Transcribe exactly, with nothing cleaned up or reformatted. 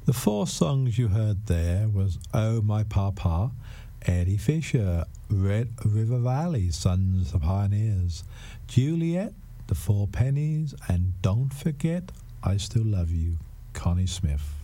The four songs you heard there was Oh My Papa, Eddie Fisher, Red River Valley, Sons of Pioneers, Juliet, The Four Pennies, and Don't Forget I Still Love You, Connie Smith.